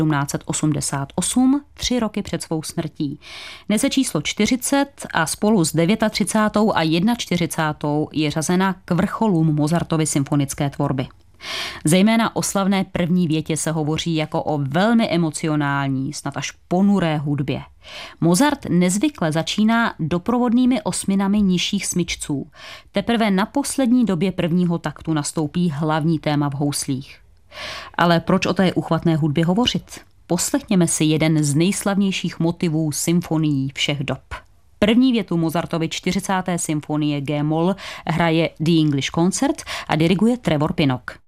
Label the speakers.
Speaker 1: 1788, 3 roky před svou smrtí. Nese číslo 40 a spolu s 39. a 41. je řazena k vrcholům Mozartovy symfonické tvorby. Zejména o slavné první větě se hovoří jako o velmi emocionální, snad až ponuré hudbě. Mozart nezvykle začíná doprovodnými osminami nižších smyčců. Teprve na poslední době prvního taktu nastoupí hlavní téma v houslích. Ale proč o té uchvatné hudbě hovořit? Poslechněme si jeden z nejslavnějších motivů symfonií všech dob. První větu Mozartovy 40. symfonie G-moll hraje The English Concert a diriguje Trevor Pinnock.